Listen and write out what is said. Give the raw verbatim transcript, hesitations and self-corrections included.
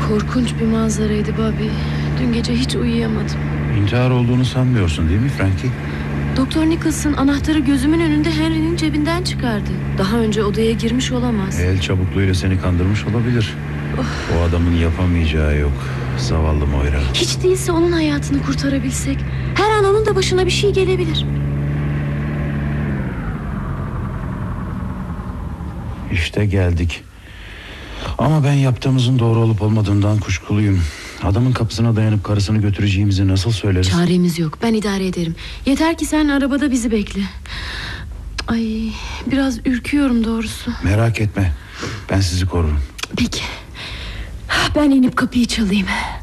Korkunç bir manzaraydı Bobby. Dün gece hiç uyuyamadım. İntihar olduğunu sanmıyorsun değil mi Frankie? Doktor Nicholson anahtarı gözümün önünde Henry'nin cebinden çıkardı. Daha önce odaya girmiş olamaz. El çabukluğuyla seni kandırmış olabilir. Of. O adamın yapamayacağı yok. Zavallı Moira. Hiç değilse onun hayatını kurtarabilsek. Her an onun da başına bir şey gelebilir. İşte geldik. Ama ben yaptığımızın doğru olup olmadığından kuşkuluyum. Adamın kapısına dayanıp karısını götüreceğimizi nasıl söyleriz? Çaremiz yok, ben idare ederim. Yeter ki sen arabada bizi bekle. Ay, biraz ürküyorum doğrusu. Merak etme, ben sizi korurum. Peki. Ben inip kapıyı çalayım.